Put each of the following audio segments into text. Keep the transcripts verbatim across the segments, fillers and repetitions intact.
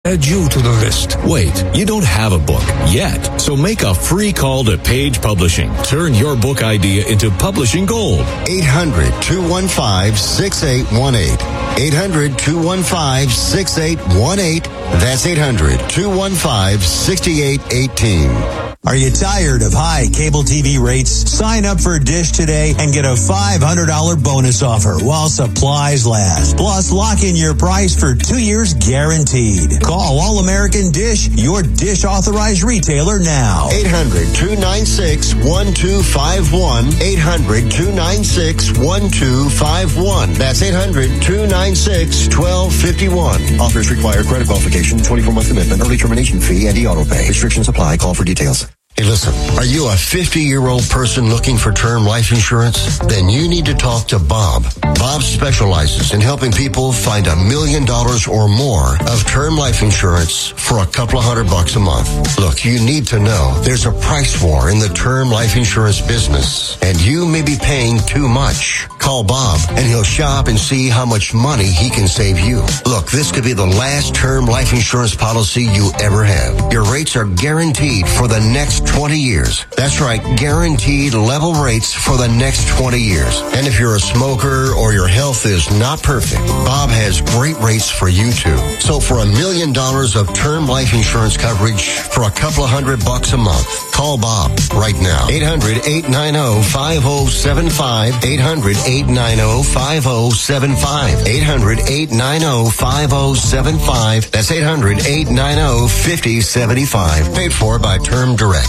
add you to the list. Wait, you don't have a book yet, so make a free call to Page Publishing. Turn your book idea into publishing gold. eight hundred, two one five, six eight one eight. eight hundred, two one five, six eight one eight. That's eight hundred, two one five, six eight one eight. Are you tired of high cable T V rates? Sign up for Dish today and get a five hundred dollars bonus offer while supplies last. Plus, lock in your price for two years guaranteed. Call All American Dish, your Dish authorized retailer now. eight hundred, two nine six, one two five one. eight hundred, two nine six, one two five one. That's eight hundred, two nine six, one two five one. Offers require credit qualification, twenty-four month commitment, early termination fee, and e-auto pay. Restrictions apply. Call for details. Hey, listen, are you a fifty-year-old person looking for term life insurance? Then you need to talk to Bob. Bob specializes in helping people find a million dollars or more of term life insurance for a couple of hundred bucks a month. Look, you need to know there's a price war in the term life insurance business, and you may be paying too much. Call Bob, and he'll shop and see how much money he can save you. Look, this could be the last term life insurance policy you ever have. Your rates are guaranteed for the next twenty years. That's right, guaranteed level rates for the next twenty years. And if you're a smoker or your health is not perfect, Bob has great rates for you too. So for a million dollars of term life insurance coverage for a couple of hundred bucks a month, call Bob right now. eight hundred, eight nine zero, five zero seven five. eight hundred, eight nine zero, five zero seven five. eight hundred, eight nine zero, five zero seven five. That's eight hundred, eight nine zero, five zero seven five. Paid for by Term Direct.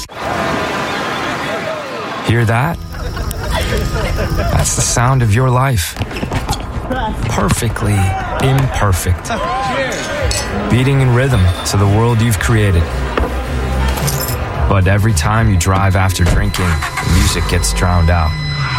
Hear that? That's the sound of your life. Perfectly imperfect. Beating in rhythm to the world you've created. But every time you drive after drinking, the music gets drowned out.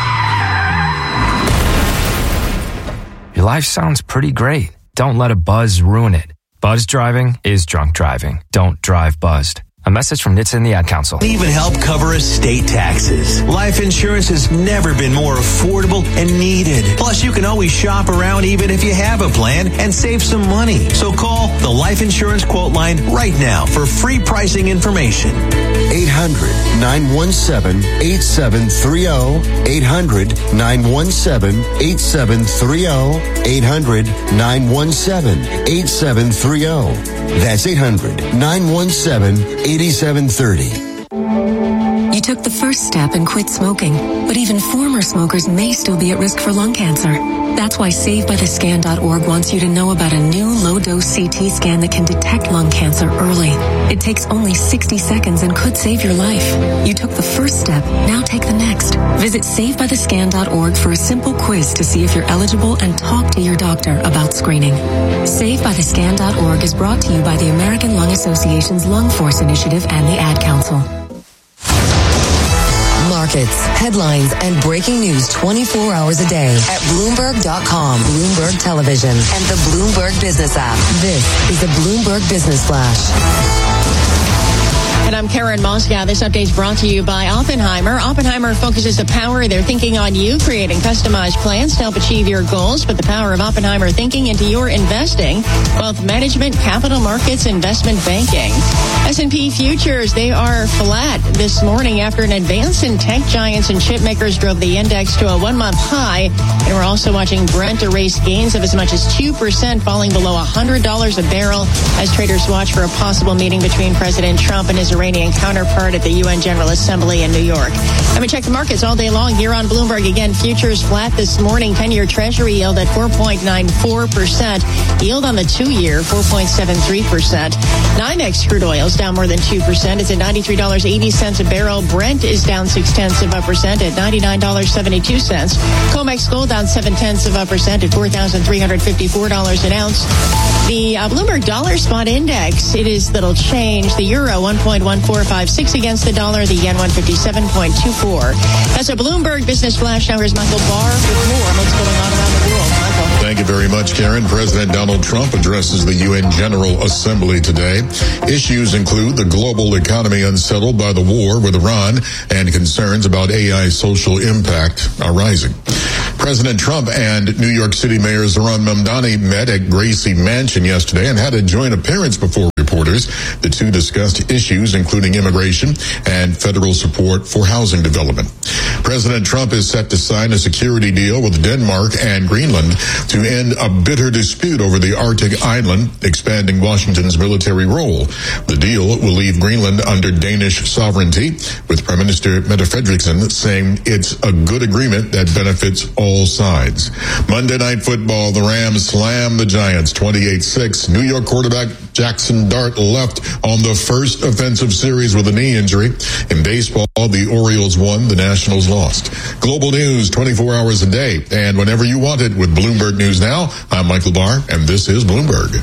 Your life sounds pretty great. Don't let a buzz ruin it. Buzz driving is drunk driving. Don't drive buzzed. A message from N H T S A and the Ad Council. Even help cover estate taxes. Life insurance has never been more affordable and needed. Plus, you can always shop around even if you have a plan and save some money. So call the Life Insurance Quote Line right now for free pricing information. eight hundred, nine one seven, eight seven three zero. eight hundred, nine one seven, eight seven three zero. eight hundred, nine one seven, eight seven three zero. That's eight hundred, nine one seven, eight seven three zero. You took the first step and quit smoking, but even former smokers may still be at risk for lung cancer. That's why Save By The Scan dot org wants you to know about a new low-dose C T scan that can detect lung cancer early. It takes only sixty seconds and could save your life. You took the first step, now take the next. Visit Save By The Scan dot org for a simple quiz to see if you're eligible and talk to your doctor about screening. Save By The Scan dot org is brought to you by the American Lung Association's Lung Force Initiative and the Ad Council. Markets, headlines, and breaking news twenty-four hours a day at Bloomberg dot com, Bloomberg Television, and the Bloomberg Business app. This is the Bloomberg Business Flash. And I'm Karen Moscow. This update is brought to you by Oppenheimer. Oppenheimer focuses the power of their thinking on you, creating customized plans to help achieve your goals. Put the power of Oppenheimer thinking into your investing, wealth management, capital markets, investment banking. S and P futures, they are flat this morning after an advance in tech giants and chip makers drove the index to a one-month high. And we're also watching Brent erase gains of as much as two percent, falling below one hundred dollars a barrel as traders watch for a possible meeting between President Trump and his Iranian counterpart at the U N General Assembly in New York. Let me check the markets all day long here on Bloomberg. Again, futures flat this morning. ten-year Treasury yield at four point nine four percent. Yield on the two-year, four point seven three percent. NYMEX crude oil is down more than two percent. It's at ninety-three dollars and eighty cents a barrel. Brent is down six-tenths of a percent at ninety-nine dollars and seventy-two cents. COMEX gold down seven-tenths of a percent at four thousand three hundred fifty-four dollars an ounce. The uh, Bloomberg Dollar Spot Index, it is little change. The euro, one point one four five six against the dollar. The yen, one fifty-seven point two four. That's a Bloomberg Business Flash. Now here's Michael Barr with more on what's going on around the world. Michael. Thank you very much, Karen. President Donald Trump addresses the U N General Assembly today. Issues include the global economy unsettled by the war with Iran and concerns about A I social impact are rising. President Trump and New York City Mayor Zohran Mamdani met at Gracie Mansion yesterday and had a joint appearance before reporters. The two discussed issues including immigration and federal support for housing development. President Trump is set to sign a security deal with Denmark and Greenland to end a bitter dispute over the Arctic island, expanding Washington's military role. The deal will leave Greenland under Danish sovereignty, with Prime Minister Mette Frederiksen saying it's a good agreement that benefits all sides. Monday Night Football, the Rams slam the Giants twenty-eight six. New York quarterback Jackson Dart left on the first offensive series with a knee injury. In baseball, the Orioles won, the Nationals lost. Global news twenty-four hours a day and whenever you want it with Bloomberg News Now. I'm Michael Barr, and this is Bloomberg.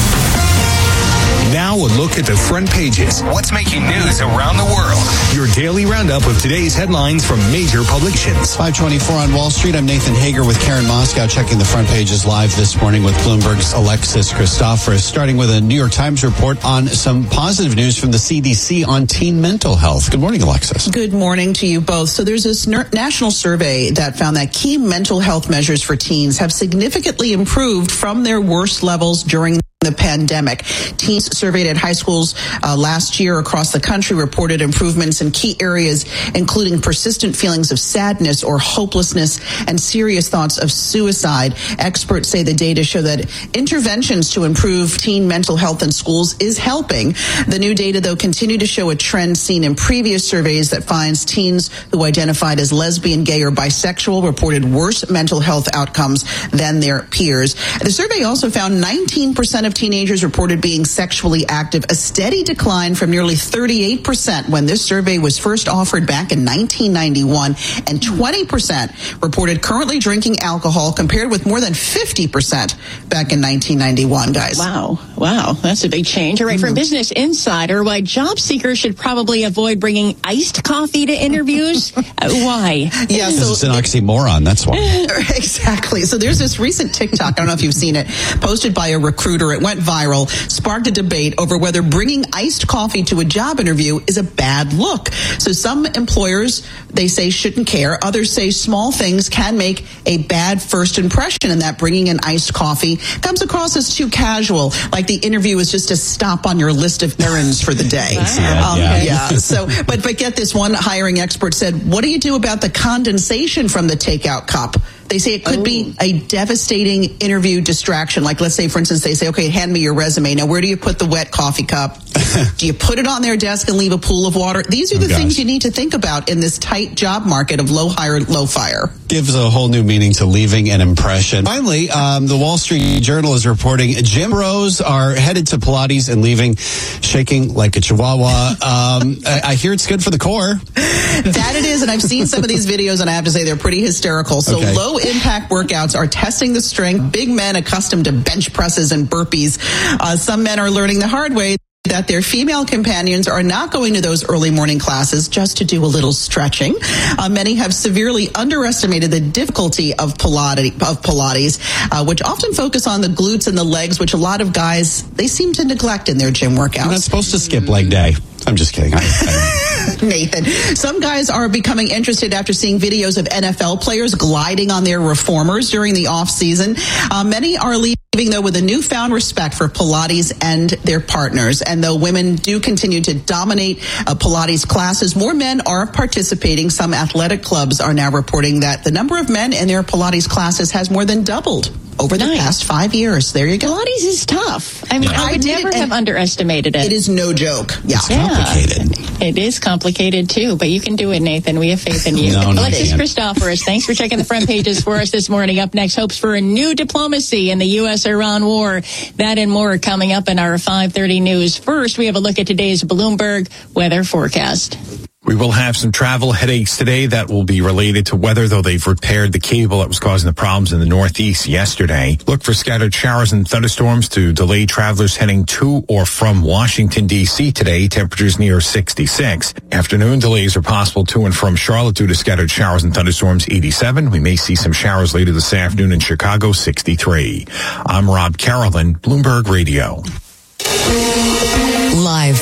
Now a look at the front pages. What's making news around the world? Your daily roundup of today's headlines from major publications. five twenty-four on Wall Street. I'm Nathan Hager with Karen Moscow, checking the front pages live this morning with Bloomberg's Alexis Christoforous, starting with a New York Times report on some positive news from the C D C on teen mental health. Good morning, Alexis. Good morning to you both. So there's this national survey that found that key mental health measures for teens have significantly improved from their worst levels during the pandemic. Teens surveyed at high schools uh, last year across the country reported improvements in key areas, including persistent feelings of sadness or hopelessness and serious thoughts of suicide. Experts say the data show that interventions to improve teen mental health in schools is helping. The new data, though, continue to show a trend seen in previous surveys that finds teens who identified as lesbian, gay, or bisexual reported worse mental health outcomes than their peers. The survey also found nineteen percent of teenagers reported being sexually active, a steady decline from nearly thirty-eight percent when this survey was first offered back in nineteen ninety-one, and twenty percent reported currently drinking alcohol, compared with more than fifty percent back in nineteen ninety-one, guys. Wow. Wow. That's a big change. All right. From Business Insider, why job seekers should probably avoid bringing iced coffee to interviews. uh, why? Yeah, so it's an oxymoron. That's why. Exactly. So there's this recent TikTok, I don't know if you've seen it, posted by a recruiter. It went viral, sparked a debate over whether bringing iced coffee to a job interview is a bad look. So some employers, they say, shouldn't care. Others say small things can make a bad first impression, and that bringing an iced coffee comes across as too casual, like the interview is just a stop on your list of errands for the day. Wow. Um, yeah. yeah. So, but but get this, one hiring expert said, "What do you do about the condensation from the takeout cup?" They say it could oh. be a devastating interview distraction. Like, let's say, for instance, they say, okay, hand me your resume. Now, where do you put the wet coffee cup? Do you put it on their desk and leave a pool of water? These are the oh, things you need to think about in this tight job market of low hire, low fire. Gives a whole new meaning to leaving an impression. Finally, um, the Wall Street Journal is reporting gym bros are headed to Pilates and leaving shaking like a chihuahua. Um, I, I hear it's good for the core. That it is, and I've seen some of these videos, and I have to say they're pretty hysterical. So okay. Low impact workouts are testing the strength. Big men accustomed to bench presses and burpees. Uh, some men are learning the hard way that their female companions are not going to those early morning classes just to do a little stretching. Uh, many have severely underestimated the difficulty of Pilates, of Pilates uh, which often focus on the glutes and the legs, which a lot of guys, they seem to neglect in their gym workouts. You're not supposed to skip leg day. I'm just kidding. I, I Nathan, some guys are becoming interested after seeing videos of N F L players gliding on their reformers during the off season. Uh, many are leaving, though, with a newfound respect for Pilates and their partners. And though women do continue to dominate uh, Pilates classes, more men are participating. Some athletic clubs are now reporting that the number of men in their Pilates classes has more than doubled over the nice. past five years. There you go. Pilates is tough. I mean, yeah. I would I never have underestimated it. It is no joke. Yeah. It's complicated. Yeah. It is complicated, too, but you can do it, Nathan. We have faith in you. no, no, Alexis Christoforous, thanks for checking the front pages for us this morning. Up next, hopes for a new diplomacy in the U S Iran war. That and more coming up in our five thirty news. First, we have a look at today's Bloomberg weather forecast. We will have some travel headaches today that will be related to weather, though they've repaired the cable that was causing the problems in the Northeast yesterday. Look for scattered showers and thunderstorms to delay travelers heading to or from Washington, D C today. Temperatures near sixty-six. Afternoon delays are possible to and from Charlotte due to scattered showers and thunderstorms, eighty-seven. We may see some showers later this afternoon in Chicago, sixty-three. I'm Rob Carolyn, Bloomberg Radio. Live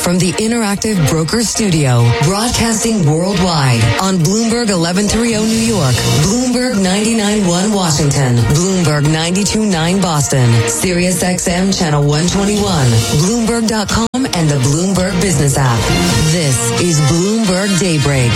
from the Interactive Broker Studio, broadcasting worldwide on Bloomberg eleven thirty New York, Bloomberg ninety-nine point one Washington, Bloomberg ninety-two point nine Boston, Sirius X M Channel one twenty-one, Bloomberg dot com, and the Bloomberg Business app. This is Bloomberg Daybreak.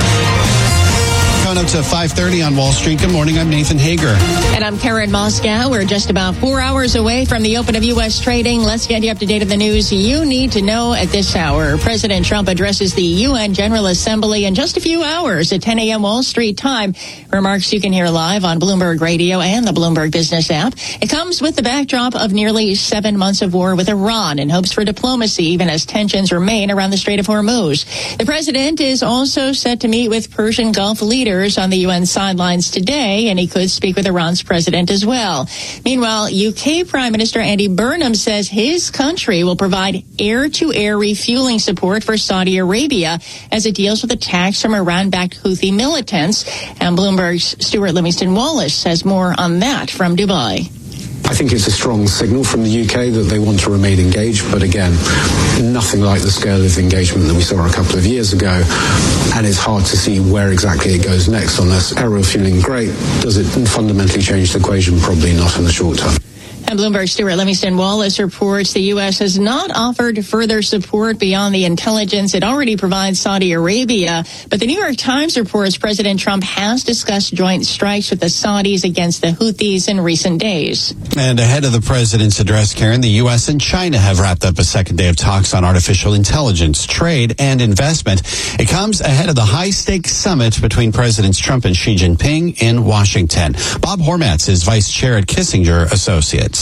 Up to five thirty on Wall Street. Good morning. I'm Nathan Hager. And I'm Karen Moscow. We're just about four hours away from the open of U S trading. Let's get you up to date of the news you need to know at this hour. President Trump addresses the U N General Assembly in just a few hours at ten a.m. Wall Street time. Remarks you can hear live on Bloomberg Radio and the Bloomberg Business app. It comes with the backdrop of nearly seven months of war with Iran and hopes for diplomacy, even as tensions remain around the Strait of Hormuz. The president is also set to meet with Persian Gulf leaders on the U N sidelines today, and he could speak with Iran's president as well. Meanwhile, U K Prime Minister Andy Burnham says his country will provide air-to-air refueling support for Saudi Arabia as it deals with attacks from Iran-backed Houthi militants. And Bloomberg's Stuart Livingston-Wallace says more on that from Dubai. I think it's a strong signal from the U K that they want to remain engaged, but again, nothing like the scale of engagement that we saw a couple of years ago, and it's hard to see where exactly it goes next on this. Air refueling, great. Does it fundamentally change the equation? Probably not in the short term. And Bloomberg Stuart Livingston-Wallace reports the U S has not offered further support beyond the intelligence it already provides Saudi Arabia. But the New York Times reports President Trump has discussed joint strikes with the Saudis against the Houthis in recent days. And ahead of the president's address, Karen, the U S and China have wrapped up a second day of talks on artificial intelligence, trade, and investment. It comes ahead of the high-stakes summit between Presidents Trump and Xi Jinping in Washington. Bob Hormats is vice chair at Kissinger Associates.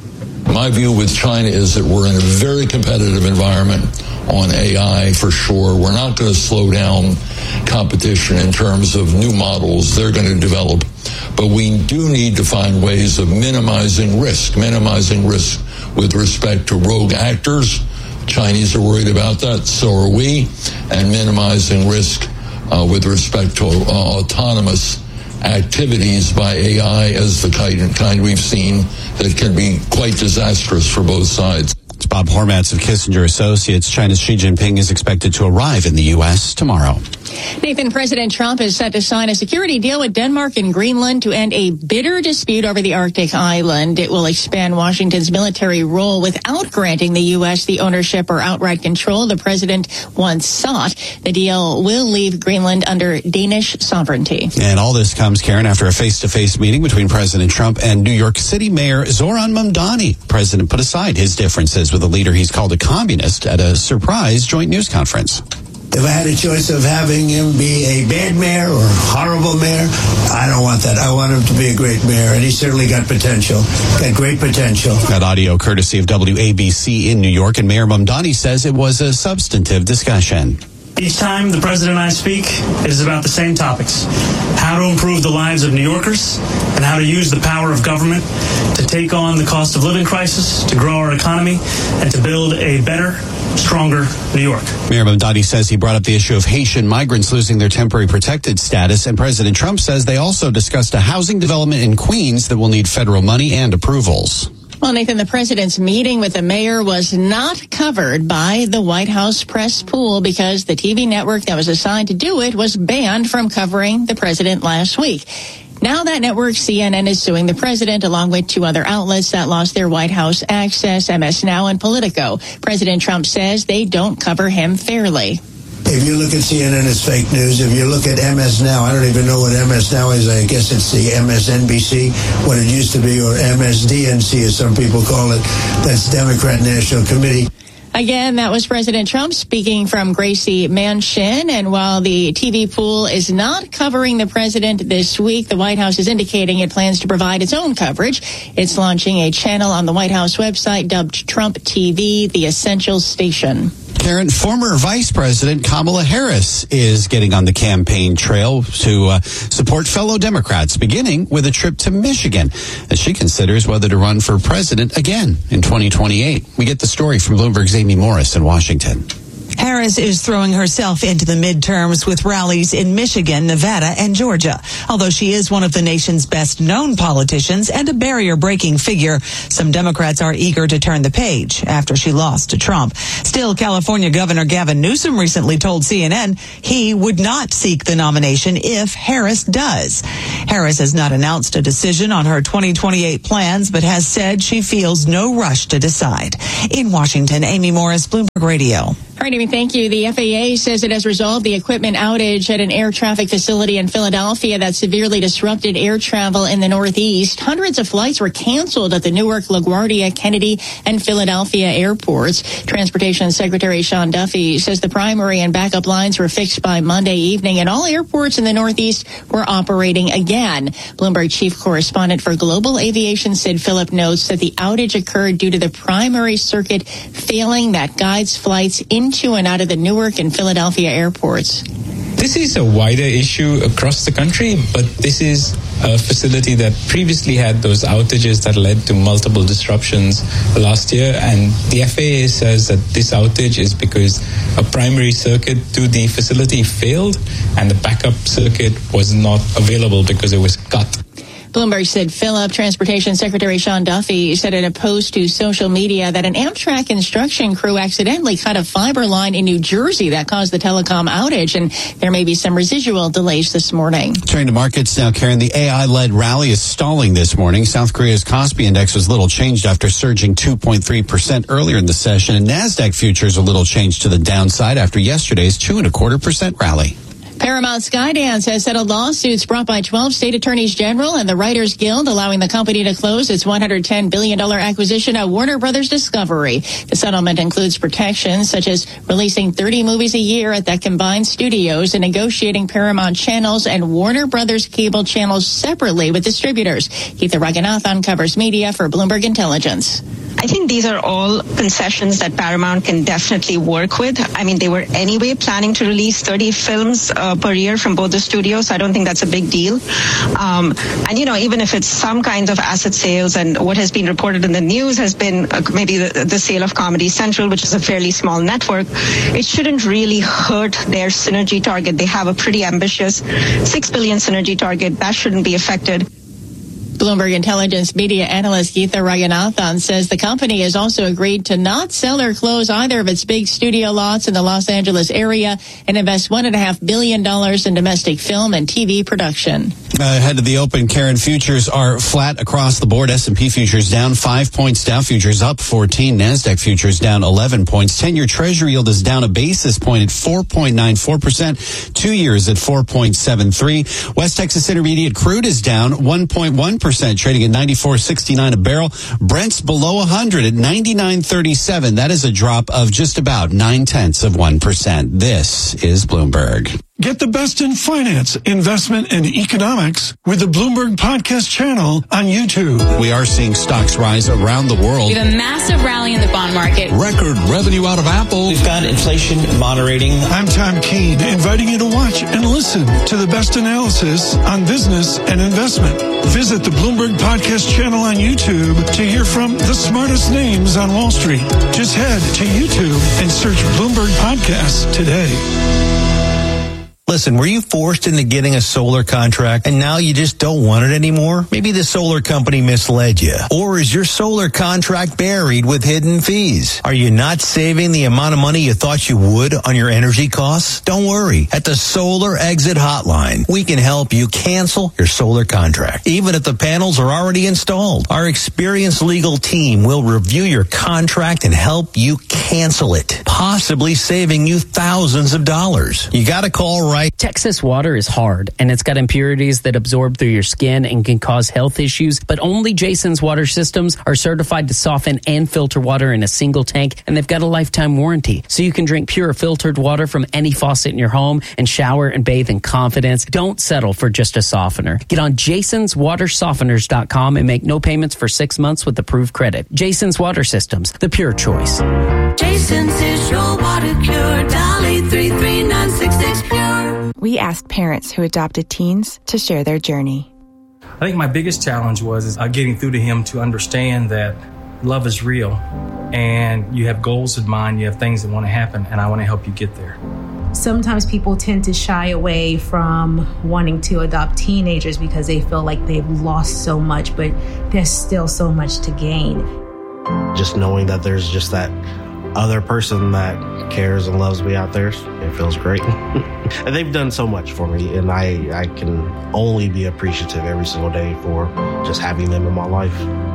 My view with China is that we're in a very competitive environment on A I for sure. We're not going to slow down competition in terms of new models they're going to develop. But we do need to find ways of minimizing risk, minimizing risk with respect to rogue actors. Chinese are worried about that, so are we, and minimizing risk uh, with respect to uh, autonomous activities by A I as the kind, kind we've seen that can be quite disastrous for both sides. It's Bob Hormats of Kissinger Associates. China's Xi Jinping is expected to arrive in the U S tomorrow. Nathan, President Trump is set to sign a security deal with Denmark and Greenland to end a bitter dispute over the Arctic island. It will expand Washington's military role without granting the U S the ownership or outright control the president once sought. The deal will leave Greenland under Danish sovereignty. And all this comes, Karen, after a face-to-face meeting between President Trump and New York City Mayor Zoran Mamdani. The president put aside his differences with a leader he's called a communist at a surprise joint news conference. If I had a choice of having him be a bad mayor or a horrible mayor, I don't want that. I want him to be a great mayor, and he certainly got potential, got great potential. That audio courtesy of W A B C in New York, and Mayor Mamdani says it was a substantive discussion. Each time the president and I speak, it is about the same topics. How to improve the lives of New Yorkers and how to use the power of government to take on the cost of living crisis, to grow our economy, and to build a better, stronger New York. Mayor Mamdani says he brought up the issue of Haitian migrants losing their temporary protected status, and President Trump says they also discussed a housing development in Queens that will need federal money and approvals. Well, Nathan, the president's meeting with the mayor was not covered by the White House press pool because the T V network that was assigned to do it was banned from covering the president last week. Now that network, C N N, is suing the president along with two other outlets that lost their White House access, M S Now and Politico. President Trump says they don't cover him fairly. If you look at C N N, it's fake news. If you look at M S Now, I don't even know what M S Now is. I guess it's the M S N B C, what it used to be, or M S D N C, as some people call it. That's Democrat National Committee. Again, that was President Trump speaking from Gracie Mansion. And while the T V pool is not covering the president this week, the White House is indicating it plans to provide its own coverage. It's launching a channel on the White House website dubbed Trump T V, the Essential Station. Karen, former Vice President Kamala Harris is getting on the campaign trail to uh, support fellow Democrats, beginning with a trip to Michigan, as she considers whether to run for president again in twenty twenty-eight. We get the story from Bloomberg's Amy Morris in Washington. Harris is throwing herself into the midterms with rallies in Michigan, Nevada, and Georgia. Although she is one of the nation's best-known politicians and a barrier-breaking figure, some Democrats are eager to turn the page after she lost to Trump. Still, California Governor Gavin Newsom recently told C N N he would not seek the nomination if Harris does. Harris has not announced a decision on her twenty twenty-eight plans, but has said she feels no rush to decide. In Washington, Amy Morris, Bloomberg Radio. All right, Amy, thank you. The F A A says it has resolved the equipment outage at an air traffic facility in Philadelphia that severely disrupted air travel in the Northeast. Hundreds of flights were canceled at the Newark, LaGuardia, Kennedy, and Philadelphia airports. Transportation Secretary Sean Duffy says the primary and backup lines were fixed by Monday evening, and all airports in the Northeast were operating again. Bloomberg chief correspondent for global aviation Sid Phillip notes that the outage occurred due to the primary circuit failing that guides flights in into and out of the Newark and Philadelphia airports. This is a wider issue across the country, but this is a facility that previously had those outages that led to multiple disruptions last year, and the F A A says that this outage is because a primary circuit to the facility failed and the backup circuit was not available because it was cut. Bloomberg said Phillip. Transportation Secretary Sean Duffy said in a post to social media that an Amtrak construction crew accidentally cut a fiber line in New Jersey that caused the telecom outage, and there may be some residual delays this morning. Turning to markets now, Karen. The A I-led rally is stalling this morning. South Korea's Kospi index was little changed after surging two point three percent earlier in the session, and NASDAQ futures a little changed to the downside after yesterday's two and a quarter percent rally. Paramount Skydance has settled lawsuits brought by twelve state attorneys general and the Writers Guild, allowing the company to close its one hundred ten billion dollars acquisition of Warner Brothers Discovery. The settlement includes protections such as releasing thirty movies a year at that combined studios and negotiating Paramount channels and Warner Brothers cable channels separately with distributors. Geetha Raghunathan covers media for Bloomberg Intelligence. I think these are all concessions that Paramount can definitely work with. I mean, they were anyway planning to release thirty films uh, per year from both the studios, so I don't think that's a big deal. Um, and, you know, even if it's some kinds of asset sales, and what has been reported in the news has been uh, maybe the, the sale of Comedy Central, which is a fairly small network, it shouldn't really hurt their synergy target. They have a pretty ambitious six billion dollars synergy target. That shouldn't be affected. Bloomberg Intelligence media analyst Geetha Raghunathan says the company has also agreed to not sell or close either of its big studio lots in the Los Angeles area and invest one and a half billion dollars in domestic film and T V production. Uh, ahead of the open, Karen, futures are flat across the board. S and P futures down five points. Dow futures up fourteen. NASDAQ futures down eleven points. ten-year Treasury yield is down a basis point at four point nine four percent. Two years at four point seven three. West Texas Intermediate crude is down one point one percent, trading at ninety-four sixty-nine a barrel. Brent's below one hundred at ninety-nine thirty-seven. That is a drop of just about nine-tenths of one percent. This is Bloomberg. Get the best in finance, investment, and economics with the Bloomberg Podcast channel on YouTube. We are seeing stocks rise around the world. We have a massive rally in the bond market. Record revenue out of Apple. We've got inflation moderating. I'm Tom Keene, inviting you to watch and listen to the best analysis on business and investment. Visit the Bloomberg Podcast channel on YouTube to hear from the smartest names on Wall Street. Just head to YouTube and search Bloomberg Podcasts today. Listen, were you forced into getting a solar contract and now you just don't want it anymore? Maybe the solar company misled you. Or is your solar contract buried with hidden fees? Are you not saving the amount of money you thought you would on your energy costs? Don't worry. At the Solar Exit Hotline, we can help you cancel your solar contract, even if the panels are already installed. Our experienced legal team will review your contract and help you cancel it, possibly saving you thousands of dollars. You got to call right. Texas water is hard, and it's got impurities that absorb through your skin and can cause health issues, but only Jason's water systems are certified to soften and filter water in a single tank, and they've got a lifetime warranty. So you can drink pure filtered water from any faucet in your home and shower and bathe in confidence. Don't settle for just a softener. Get on jasons water softeners dot com and make no payments for six months with approved credit. Jason's Water Systems, the pure choice. Jason's is your water cure. Dolly three three nine six six pure. We asked parents who adopted teens to share their journey. I think my biggest challenge was uh, getting through to him to understand that love is real, and you have goals in mind, you have things that want to happen, and I want to help you get there. Sometimes people tend to shy away from wanting to adopt teenagers because they feel like they've lost so much, but there's still so much to gain. Just knowing that there's just that other person that cares and loves me out there, it feels great. And they've done so much for me, and I, I can only be appreciative every single day for just having them in my life.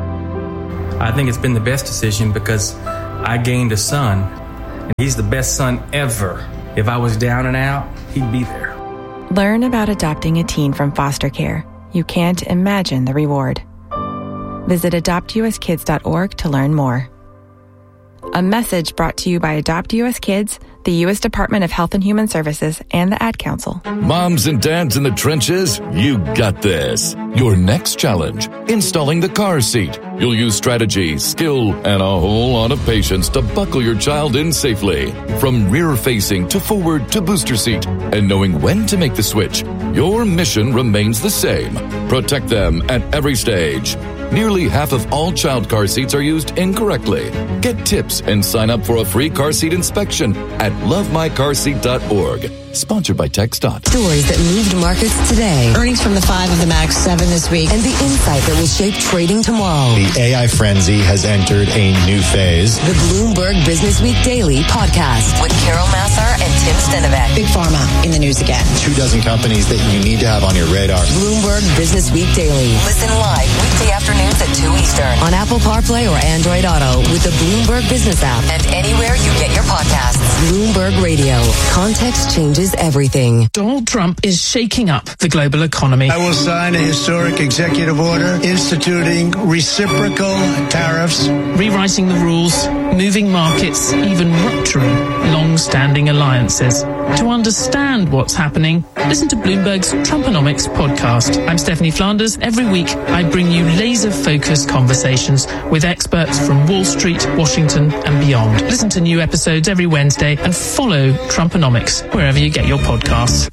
I think it's been the best decision because I gained a son, and he's the best son ever. If I was down and out, he'd be there. Learn about adopting a teen from foster care. You can't imagine the reward. Visit adopt u s kids dot org to learn more. A message brought to you by Adopt U S Kids, the U S Department of Health and Human Services, and the Ad Council. Moms and dads in the trenches, you got this. Your next challenge, installing the car seat. You'll use strategy, skill, and a whole lot of patience to buckle your child in safely. From rear-facing to forward to booster seat, and knowing when to make the switch, your mission remains the same. Protect them at every stage. Nearly half of all child car seats are used incorrectly. Get tips and sign up for a free car seat inspection at love my car seat dot org. Sponsored by TxDOT. Stories that moved markets today. Earnings from the five of the Max seven this week. And the insight that will shape trading tomorrow. The A I frenzy has entered a new phase. The Bloomberg Business Week Daily podcast with Carol Massar and Tim Stenovec. Big Pharma in the news again. Two dozen companies that you need to have on your radar. Bloomberg Business Week Daily. Listen live weekday afternoons at two Eastern on Apple CarPlay or Android Auto with the Bloomberg Business app and anywhere you get your podcasts. Bloomberg Radio. Context changes everything. Donald Trump is shaking up the global economy. I will sign a historic executive order instituting reciprocal tariffs, rewriting the rules, moving markets, even rupturing long-standing alliances. To understand what's happening, listen to Bloomberg's Trumponomics podcast. I'm Stephanie Flanders. Every week, I bring you laser-focused conversations with experts from Wall Street, Washington, and beyond. Listen to new episodes every Wednesday and follow Trumponomics wherever you get your podcasts.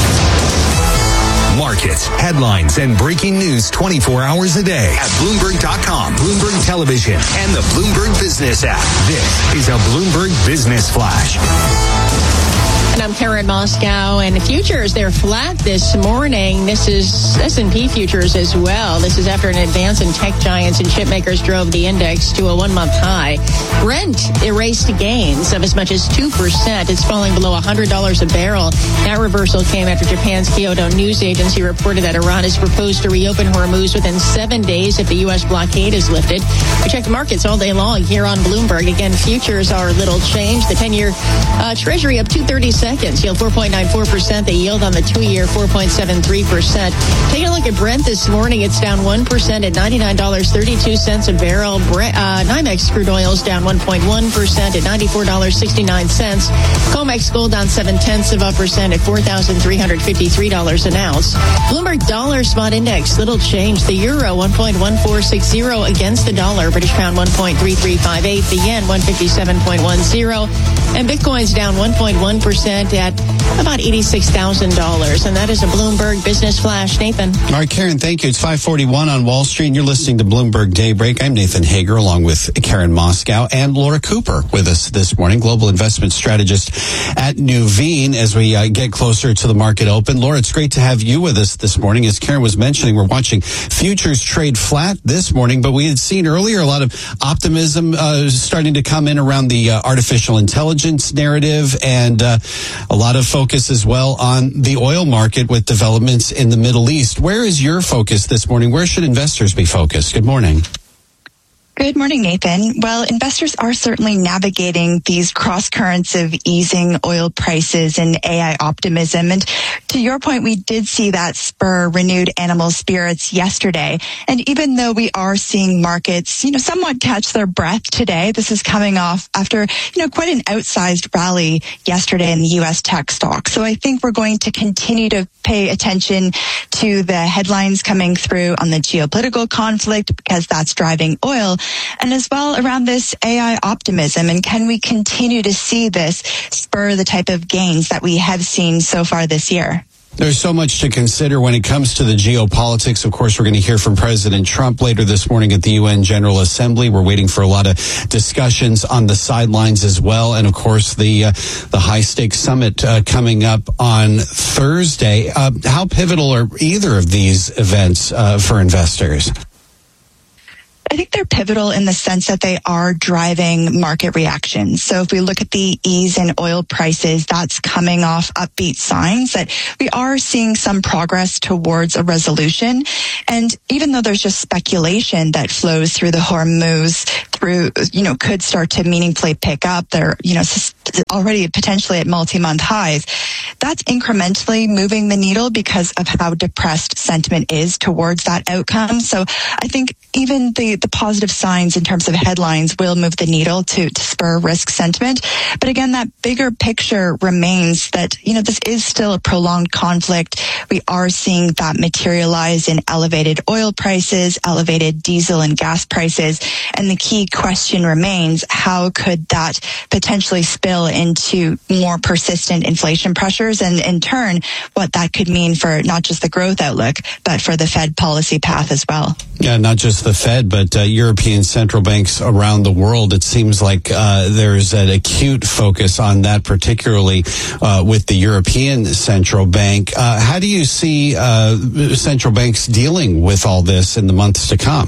Markets, headlines, and breaking news twenty-four hours a day at Bloomberg dot com, Bloomberg Television, and the Bloomberg Business app. This is a Bloomberg Business Flash. And I'm Karen Moscow, and the futures, they're flat this morning. This is S and P futures as well. This is after an advance in tech giants and chip makers drove the index to a one-month high. Brent erased gains of as much as two percent. It's falling below one hundred dollars a barrel. That reversal came after Japan's Kyodo News Agency reported that Iran has proposed to reopen Hormuz within seven days if the U S blockade is lifted. We check the markets all day long here on Bloomberg. Again, futures are little change. The ten-year uh, Treasury up two thirty-seconds. Yield four point nine four percent. The yield on the two-year four point seven three percent. Taking a look at Brent this morning, it's down one percent at ninety-nine dollars and thirty-two cents a barrel. Brent, uh, NYMEX crude oil is down one point one percent at ninety-four dollars and sixty-nine cents. COMEX gold down seven tenths of a percent at four thousand three hundred fifty-three dollars an ounce. Bloomberg Dollar Spot Index, little change. The euro one point one four six zero against the dollar. British pound one point three three five eight. The yen one fifty-seven point one zero. And Bitcoin's down one point one percent at about eighty-six thousand dollars. And that is a Bloomberg Business Flash. Nathan. All right, Karen, thank you. It's five forty-one on Wall Street, and you're listening to Bloomberg Daybreak. I'm Nathan Hager, along with Karen Moscow and Laura Cooper with us this morning, global investment strategist at Nuveen, as we uh, get closer to the market open. Laura, it's great to have you with us this morning. As Karen was mentioning, we're watching futures trade flat this morning, but we had seen earlier a lot of optimism uh, starting to come in around the uh, artificial intelligence narrative, and uh, a lot of focus as well on the oil market with developments in the Middle East. Where is your focus this morning? Where should investors be focused? Good morning. Good morning, Nathan. Well, investors are certainly navigating these cross currents of easing oil prices and A I optimism. And to your point, we did see that spur renewed animal spirits yesterday. And even though we are seeing markets, you know, somewhat catch their breath today, this is coming off after, you know, quite an outsized rally yesterday in the U S tech stock. So I think we're going to continue to pay attention to the headlines coming through on the geopolitical conflict, because that's driving oil. And as well around this A I optimism, and can we continue to see this spur the type of gains that we have seen so far this year? There's so much to consider when it comes to the geopolitics. Of course, we're going to hear from President Trump later this morning at the U N General Assembly. We're waiting for a lot of discussions on the sidelines as well. And of course, the uh, the high stakes summit uh, coming up on Thursday. Uh, how pivotal are either of these events uh, for investors? I think they're pivotal in the sense that they are driving market reactions. So if we look at the ease in oil prices, that's coming off upbeat signs that we are seeing some progress towards a resolution. And even though there's just speculation that flows through the Hormuz through, you know, could start to meaningfully pick up, they're, you know, already potentially at multi-month highs, that's incrementally moving the needle because of how depressed sentiment is towards that outcome. So I think even the, the positive signs in terms of headlines will move the needle to, to spur risk sentiment. But again, that bigger picture remains that, you know, this is still a prolonged conflict. We are seeing that materialize in elevated oil prices, elevated diesel and gas prices. And the key question remains, how could that potentially spill into more persistent inflation pressures, and in turn, what that could mean for not just the growth outlook, but for the Fed policy path as well. Yeah, not just the Fed, but uh, European central banks around the world. It seems like uh, there's an acute focus on that, particularly uh, with the European Central Bank. Uh, how do you see uh, central banks dealing with all this in the months to come?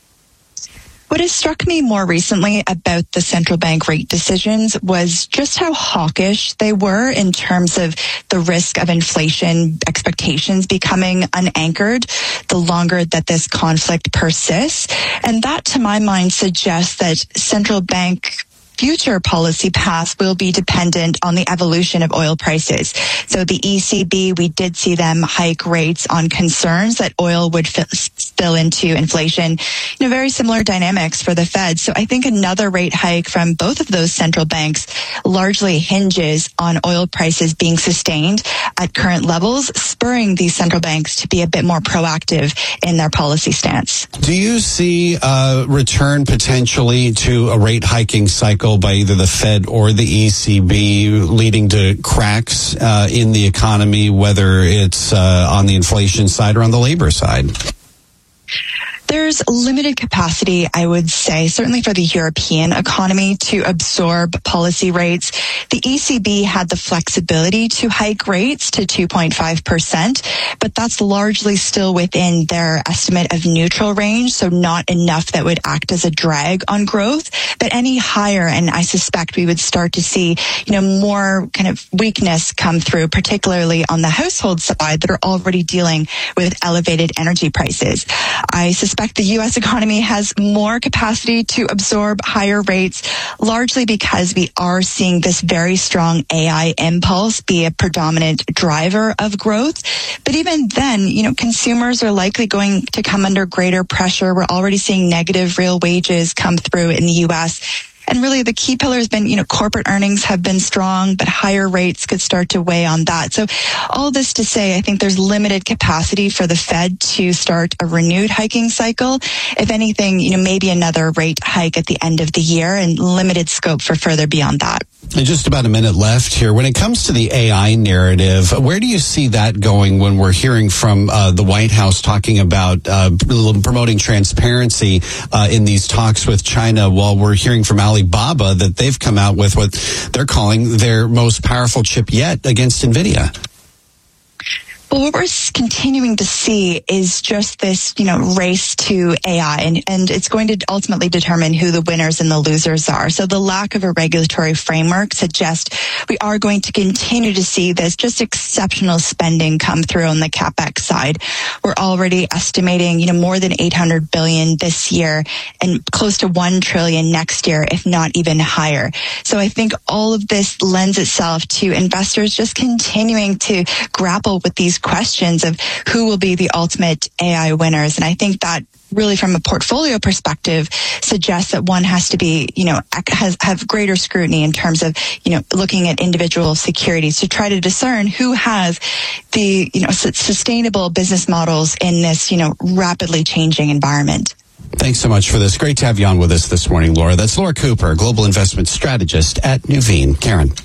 What has struck me more recently about the central bank rate decisions was just how hawkish they were in terms of the risk of inflation expectations becoming unanchored the longer that this conflict persists. And that, to my mind, suggests that central bank future policy paths will be dependent on the evolution of oil prices. So the E C B, we did see them hike rates on concerns that oil would f- spill into inflation. You know, very similar dynamics for the Fed. So I think another rate hike from both of those central banks largely hinges on oil prices being sustained at current levels, spurring these central banks to be a bit more proactive in their policy stance. Do you see a return potentially to a rate hiking cycle by either the Fed or the E C B, leading to cracks uh, in the economy, whether it's uh, on the inflation side or on the labor side? There's limited capacity, I would say, certainly for the European economy to absorb policy rates. The E C B had the flexibility to hike rates to two point five percent, but that's largely still within their estimate of neutral range, so not enough that would act as a drag on growth. But any higher, and I suspect we would start to see, you know, more kind of weakness come through, particularly on the household side that are already dealing with elevated energy prices. I suspect the U S economy has more capacity to absorb higher rates, largely because we are seeing this very strong A I impulse be a predominant driver of growth. But even then, you know, consumers are likely going to come under greater pressure. We're already seeing negative real wages come through in the U S. And really the key pillar has been, you know, corporate earnings have been strong, but higher rates could start to weigh on that. So all this to say, I think there's limited capacity for the Fed to start a renewed hiking cycle. If anything, you know, maybe another rate hike at the end of the year, and limited scope for further beyond that. And just about a minute left here. When it comes to the A I narrative, where do you see that going when we're hearing from uh, the White House talking about uh, promoting transparency uh, in these talks with China, while we're hearing from Alibaba that they've come out with what they're calling their most powerful chip yet against NVIDIA? Well, what we're continuing to see is just this, you know, race to A I, and, and it's going to ultimately determine who the winners and the losers are. So the lack of a regulatory framework suggests we are going to continue to see this just exceptional spending come through on the CapEx side. We're already estimating, you know, more than eight hundred billion dollars this year and close to one trillion dollars next year, if not even higher. So I think all of this lends itself to investors just continuing to grapple with these questions of who will be the ultimate A I winners. And I think that really from a portfolio perspective suggests that one has to be, you know, has have greater scrutiny in terms of, you know, looking at individual securities to try to discern who has the, you know, sustainable business models in this, you know, rapidly changing environment. Thanks so much for this. Great to have you on with us this morning, Laura. That's Laura Cooper, Global Investment Strategist at Nuveen. Karen.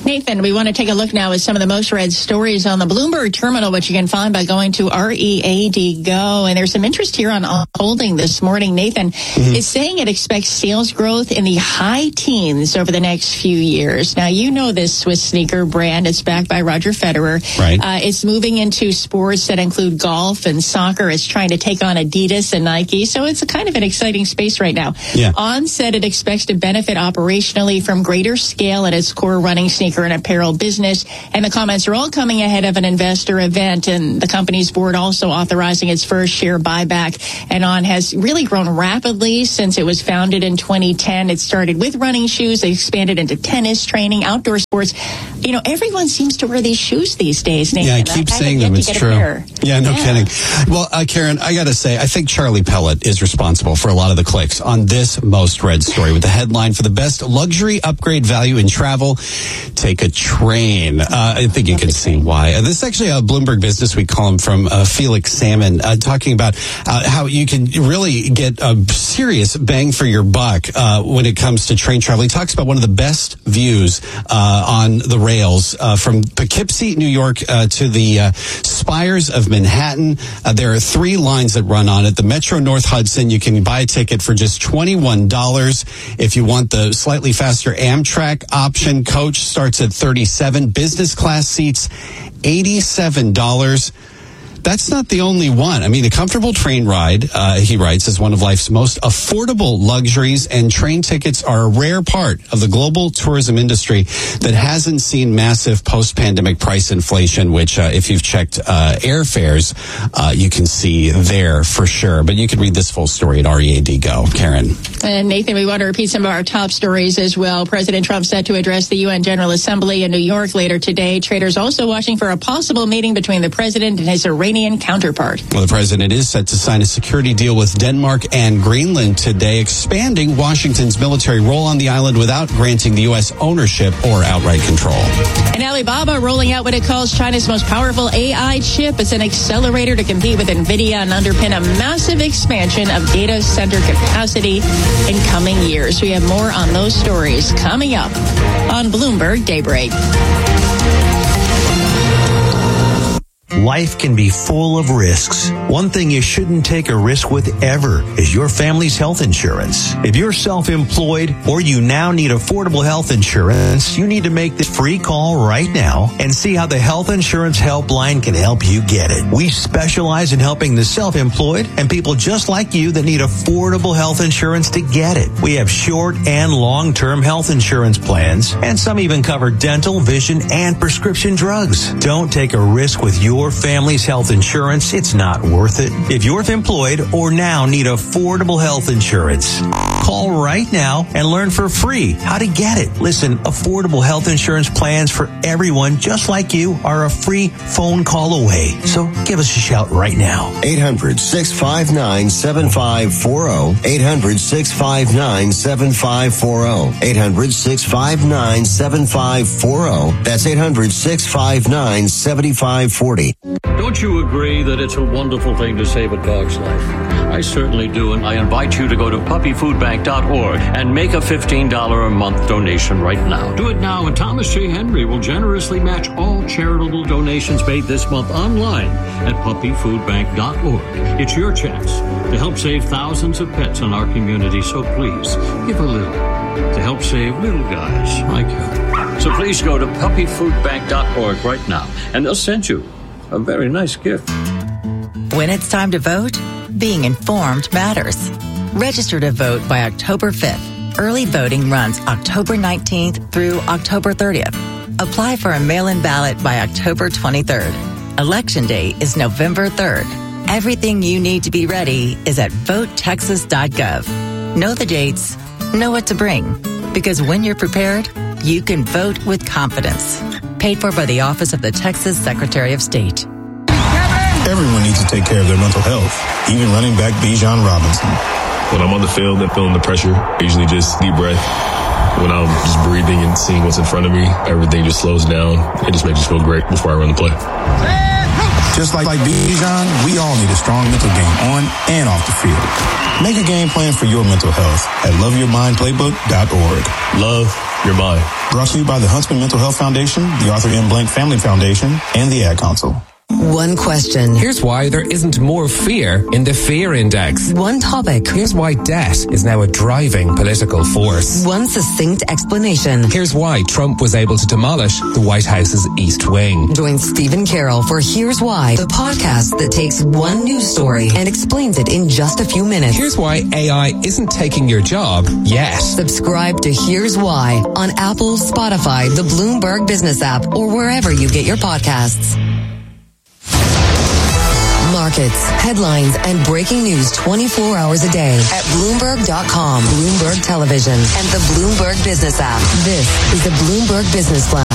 Nathan, we want to take a look now at some of the most read stories on the Bloomberg terminal, which you can find by going to R E A D Go. And there's some interest here on Holding this morning. Nathan mm-hmm. is saying it expects sales growth in the high teens over the next few years. Now, you know this Swiss sneaker brand. It's backed by Roger Federer. Right. Uh, it's moving into sports that include golf and soccer. It's trying to take on Adidas and Nike. So it's a kind of an exciting space right now. Yeah. On said it expects to benefit operationally from greater scale at its core running sneaker and apparel business. And the comments are all coming ahead of an investor event, and the company's board also authorizing its first share buyback. And On has really grown rapidly since it was founded in twenty ten. It started with running shoes. They expanded into tennis, training, outdoor sports. You know, everyone seems to wear these shoes these days, Nathan. Yeah, I keep I saying them. It's true. Yeah, no yeah. kidding. Well, uh, Karen, I got to say, I think Charlie Pellet is responsible for a lot of the clicks on this most read story with the headline for the best luxury upgrade value in travel. Take a train. Uh, I think you can see why. Uh, this is actually a Bloomberg Business Week column from uh, Felix Salmon uh, talking about uh, how you can really get a serious bang for your buck uh, when it comes to train travel. He talks about one of the best views uh, on the rails uh, from Poughkeepsie, New York uh, to the uh, spires of Manhattan. Uh, there are three lines that run on it. The Metro North Hudson, you can buy a ticket for just twenty-one dollars. If you want the slightly faster Amtrak option, coach starts at thirty-seven dollars. Business class seats, eighty-seven dollars. That's not the only one. I mean, a comfortable train ride, uh, he writes, is one of life's most affordable luxuries, and train tickets are a rare part of the global tourism industry that hasn't seen massive post-pandemic price inflation, which, uh, if you've checked uh, airfares, uh, you can see there for sure. But you can read this full story at R E A D Go. Karen. And Nathan, we want to repeat some of our top stories as well. President Trump set to address the U N General Assembly in New York later today. Traders also watching for a possible meeting between the president and his Iranian counterpart. Well, the president is set to sign a security deal with Denmark and Greenland today, expanding Washington's military role on the island without granting the U S ownership or outright control. And Alibaba rolling out what it calls China's most powerful A I chip. It's an accelerator to compete with NVIDIA and underpin a massive expansion of data center capacity in coming years. We have more on those stories coming up on Bloomberg Daybreak. Life can be full of risks. One thing you shouldn't take a risk with ever is your family's health insurance. If you're self-employed or you now need affordable health insurance, you need to make the free call right now and see how the Health Insurance Helpline can help you get it. We specialize in helping the self-employed and people just like you that need affordable health insurance to get it. We have short and long-term health insurance plans, and some even cover dental, vision, and prescription drugs. Don't take a risk with your Your family's health insurance. It's not worth it. If you're employed or now need affordable health insurance, call right now and learn for free how to get it. Listen, affordable health insurance plans for everyone just like you are a free phone call away. So give us a shout right now. eight hundred, six five nine, seven five four zero. eight hundred, six five nine, seven five four zero. eight hundred, six five nine, seven five four zero. That's eight hundred, six five nine, seven five four zero. Don't you agree that it's a wonderful thing to save a dog's life? I certainly do, and I invite you to go to puppy food bank dot org and make a fifteen dollars a month donation right now. Do it now, and Thomas J. Henry will generously match all charitable donations made this month online at puppy food bank dot org. It's your chance to help save thousands of pets in our community, so please give a little to help save little guys like you. So please go to puppy food bank dot org right now, and they'll send you a very nice gift. When it's time to vote, being informed matters. Register to vote by October fifth. Early voting runs October nineteenth through October thirtieth. Apply for a mail-in ballot by October twenty-third. Election day is November third. Everything you need to be ready is at vote texas dot gov. Know the dates, know what to bring, because when you're prepared, you can vote with confidence. Paid for by the Office of the Texas Secretary of State. Everyone needs to take care of their mental health, even running back Bijan Robinson. When I'm on the field and feeling the pressure, I usually just deep breath. When I'm just breathing and seeing what's in front of me, everything just slows down. It just makes me feel great before I run the play. Just like, like Bijan, we all need a strong mental game on and off the field. Make a game plan for your mental health at love your mind playbook dot org. Love your mind. Brought to you by the Huntsman Mental Health Foundation, the Arthur M. Blank Family Foundation, and the Ad Council. One question. Here's why there isn't more fear in the fear index. One topic. Here's why debt is now a driving political force. One succinct explanation. Here's why Trump was able to demolish the White House's East Wing. Join Stephen Carroll for Here's Why, the podcast that takes one news story and explains it in just a few minutes. Here's why A I isn't taking your job yet. Subscribe to Here's Why on Apple, Spotify, the Bloomberg Business app, or wherever you get your podcasts. Markets, headlines, and breaking news twenty-four hours a day at Bloomberg dot com, Bloomberg Television, and the Bloomberg Business app. This is the Bloomberg Business Flash.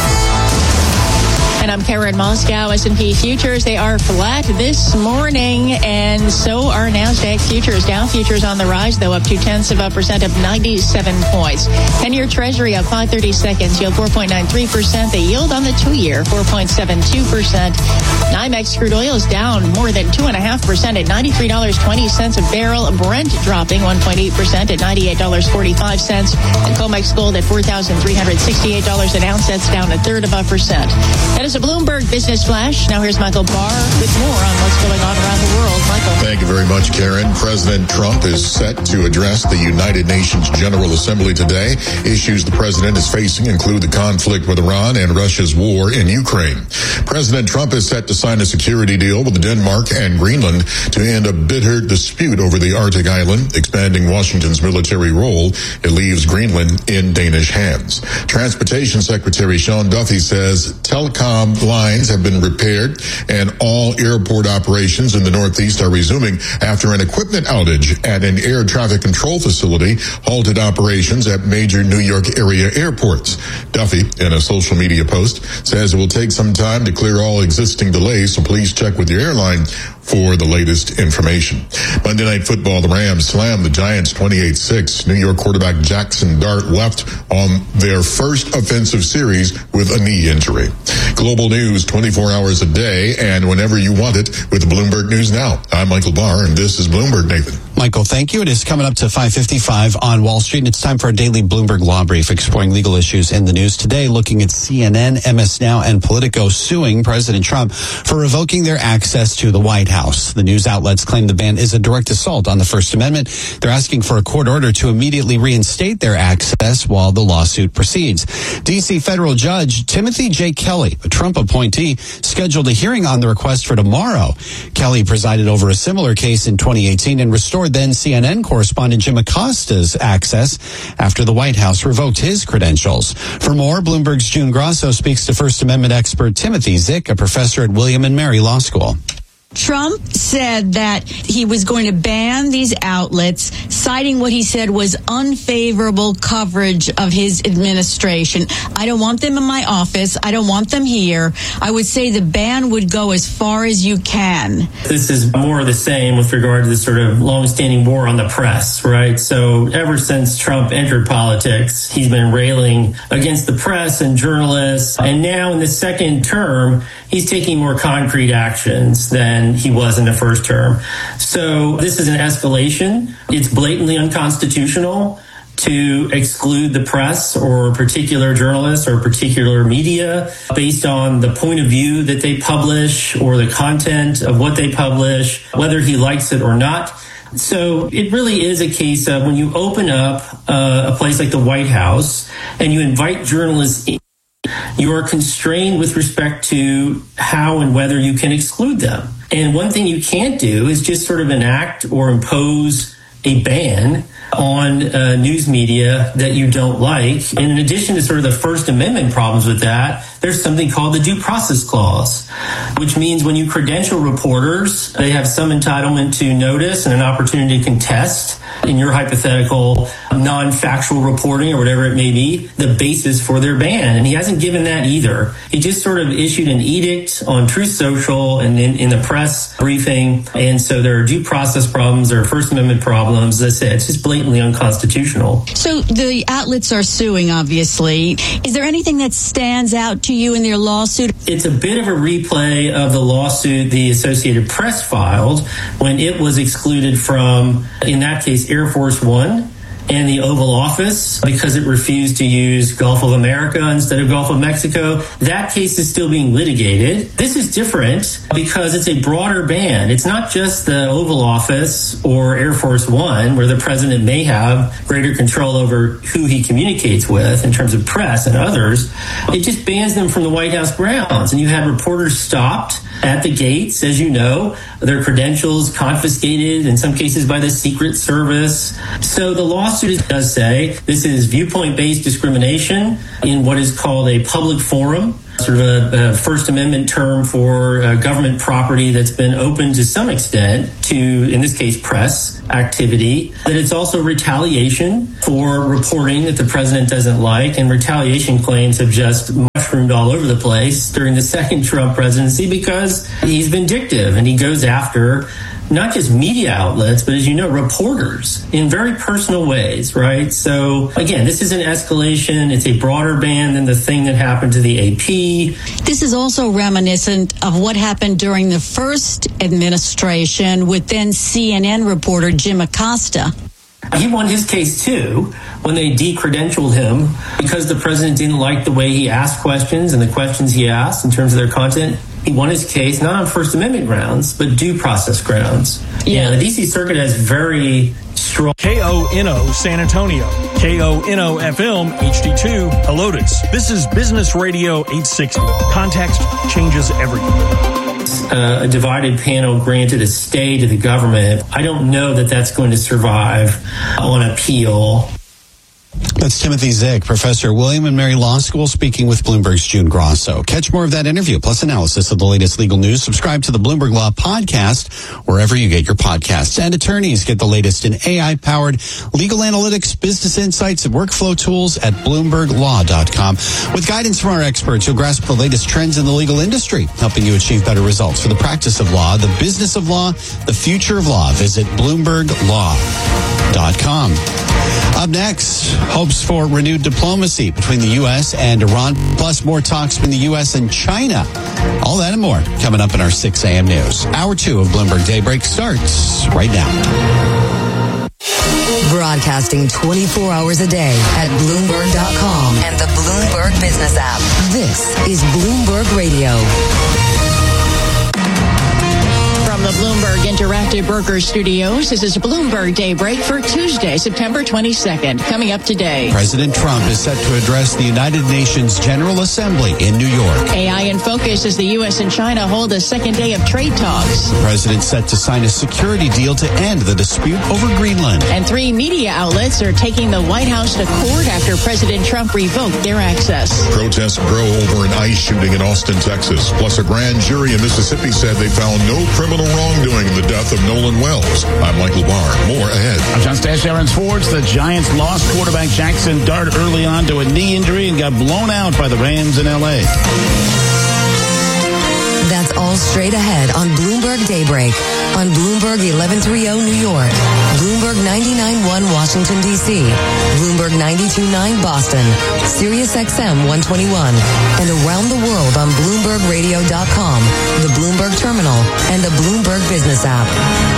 And I'm Karen Moscow. S and P futures, they are flat this morning, and so are NASDAQ futures. Dow futures on the rise, though, up two tenths of a percent, up ninety-seven points. ten-year Treasury up five thirty-seconds, yield four point nine three percent. The yield on the two-year, four point seven two percent. NYMEX crude oil is down more than two point five percent at ninety-three dollars and twenty cents a barrel. Brent dropping one point eight percent at ninety-eight dollars and forty-five cents. And COMEX gold at four thousand three hundred sixty-eight dollars an ounce. That's down a third of a percent. That is a Bloomberg Business Flash. Now here's Michael Barr with more on what's going on around the world. Michael. Thank you very much, Karen. President Trump is set to address the United Nations General Assembly today. Issues the president is facing include the conflict with Iran and Russia's war in Ukraine. President Trump is set to sign a security deal with Denmark and Greenland to end a bitter dispute over the Arctic island, expanding Washington's military role. It leaves Greenland in Danish hands. Transportation Secretary Sean Duffy says telecom lines have been repaired and all airport operations in the Northeast are resuming after an equipment outage at an air traffic control facility halted operations at major New York area airports. Duffy, in a social media post, says it will take some time to clear all existing delays, so please check with your airline for the latest information. Monday Night Football, the Rams slammed the Giants twenty-eight six. New York quarterback Jackson Dart left on their first offensive series with a knee injury. Global news twenty-four hours a day and whenever you want it with Bloomberg News Now. I'm Michael Barr, and this is Bloomberg, Nathan. Michael, thank you. It is coming up to five fifty-five on Wall Street, and it's time for a daily Bloomberg Law Brief exploring legal issues in the news today, looking at C N N, M S Now, and Politico suing President Trump for revoking their access to the White House. The news outlets claim the ban is a direct assault on the First Amendment. They're asking for a court order to immediately reinstate their access while the lawsuit proceeds. D C federal judge Timothy J. Kelly, a Trump appointee, scheduled a hearing on the request for tomorrow. Kelly presided over a similar case in twenty eighteen and restored then C N N correspondent Jim Acosta's access after the White House revoked his credentials. For more, Bloomberg's June Grasso speaks to First Amendment expert Timothy Zick, a professor at William and Mary Law School. Trump said that he was going to ban these outlets, citing what he said was unfavorable coverage of his administration. I don't want them in my office. I don't want them here. I would say the ban would go as far as you can. This is more of the same with regard to this sort of long-standing war on the press, right? So ever since Trump entered politics, he's been railing against the press and journalists. And now in the second term, he's taking more concrete actions than he was in the first term. So this is an escalation. It's blatantly unconstitutional to exclude the press or particular journalists or particular media based on the point of view that they publish or the content of what they publish, whether he likes it or not. So it really is a case of when you open up uh, a place like the White House and you invite journalists in, you are constrained with respect to how and whether you can exclude them. And one thing you can't do is just sort of enact or impose a ban on uh, news media that you don't like. And in addition to sort of the First Amendment problems with that, there's something called the Due Process Clause, which means when you credential reporters, they have some entitlement to notice and an opportunity to contest, in your hypothetical non-factual reporting or whatever it may be, the basis for their ban. And he hasn't given that either. He just sort of issued an edict on Truth Social and in, in the press briefing. And so there are due process problems, there are First Amendment problems. As I said, it's just blatantly unconstitutional. So the outlets are suing, obviously. Is there anything that stands out to you in their lawsuit? It's a bit of a replay of the lawsuit the Associated Press filed when it was excluded from, in that case, Air Force One and the Oval Office because it refused to use Gulf of America instead of Gulf of Mexico. That case is still being litigated. This is different because it's a broader ban. It's not just the Oval Office or Air Force One, where the president may have greater control over who he communicates with in terms of press and others. It just bans them from the White House grounds. And you had reporters stopped at the gates, as you know, their credentials confiscated, in some cases by the Secret Service. So the lawsuit does say this is viewpoint-based discrimination in what is called a public forum, sort of a, a First Amendment term for uh, government property that's been open to some extent to, in this case, press activity. That it's also retaliation for reporting that the president doesn't like, and retaliation claims have just mushroomed all over the place during the second Trump presidency because he's vindictive and he goes after not just media outlets, but as you know, reporters in very personal ways, right? So again, this is an escalation. It's a broader ban than the thing that happened to the A P. This is also reminiscent of what happened during the first administration with then C N N reporter Jim Acosta. He won his case too when they de-credentialed him because the president didn't like the way he asked questions and the questions he asked in terms of their content. He won his case not on First Amendment grounds, but due process grounds. Yeah, the D C Circuit has very strong... K O N O San Antonio, K O N O F M H D two Helotes. This is Business Radio eight sixty. Context changes everything. Uh, a divided panel granted a stay to the government. I don't know that that's going to survive on appeal. That's Timothy Zick, professor at William and Mary Law School, speaking with Bloomberg's June Grosso. Catch more of that interview, plus analysis of the latest legal news. Subscribe to the Bloomberg Law Podcast, wherever you get your podcasts. And attorneys get the latest in A I-powered legal analytics, business insights, and workflow tools at bloomberg law dot com. With guidance from our experts, you'll grasp the latest trends in the legal industry, helping you achieve better results for the practice of law, the business of law, the future of law. Visit bloomberg law dot com. Up next, hopes for renewed diplomacy between the U S and Iran, plus more talks between the U S and China. All that and more coming up in our six a.m. news. Hour two of Bloomberg Daybreak starts right now. Broadcasting twenty-four hours a day at bloomberg dot com and the Bloomberg Business app. This is Bloomberg Radio. From the Bloomberg Interactive Brokers Studios, this is Bloomberg Daybreak for Tuesday, September twenty-second. Coming up today, President Trump is set to address the United Nations General Assembly in New York. A I in focus as the U S and China hold a second day of trade talks. The president set to sign a security deal to end the dispute over Greenland. And three media outlets are taking the White House to court after President Trump revoked their access. Protests grow over an ICE shooting in Austin, Texas. Plus, a grand jury in Mississippi said they found no criminal wrongdoing in the death of Nolan Wells. I'm Mike LeBar. More ahead. I'm John Stash, Aaron Sports. The Giants lost quarterback Jackson Dart early on to a knee injury and got blown out by the Rams in L A. That's all straight ahead on Bloomberg Daybreak on Bloomberg eleven thirty New York, Bloomberg ninety-nine point one Washington, D C, Bloomberg ninety-two point nine Boston, Sirius X M one twenty-one, and around the world on bloomberg radio dot com, the Bloomberg Terminal, and the Bloomberg Business app.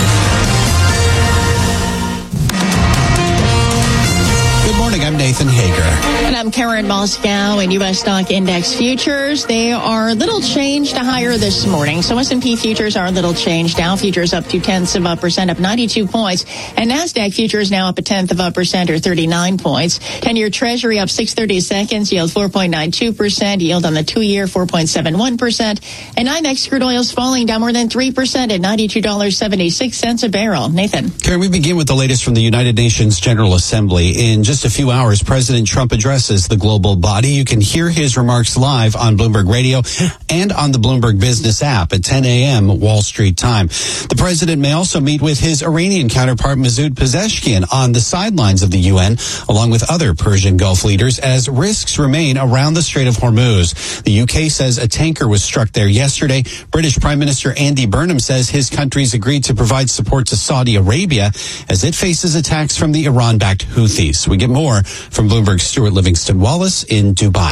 Good morning, I'm Nathan Hager. And I'm Karen Moscow. In U S stock index futures, they are a little changed to higher this morning. So S and P futures are a little changed. Dow futures up two tenths of a percent, up ninety-two points. And NASDAQ futures now up a tenth of a percent, or thirty-nine points. ten-year Treasury up six thirty seconds, yield four point nine two percent. Yield on the two-year four point seven one percent. And NYMEX crude oil's falling down more than three percent at ninety-two dollars and seventy-six cents a barrel. Nathan. Karen, we begin with the latest from the United Nations General Assembly. In just a few hours, President Trump addresses the global body. You can hear his remarks live on Bloomberg Radio and on the Bloomberg Business app at ten a.m. Wall Street time. The president may also meet with his Iranian counterpart Masoud Pezeshkian on the sidelines of the U N, along with other Persian Gulf leaders, as risks remain around the Strait of Hormuz. The U K says a tanker was struck there yesterday. British Prime Minister Andy Burnham says his country's agreed to provide support to Saudi Arabia as it faces attacks from the Iran-backed Houthis. We get more from Bloomberg's Stuart Livingston Wallace in Dubai.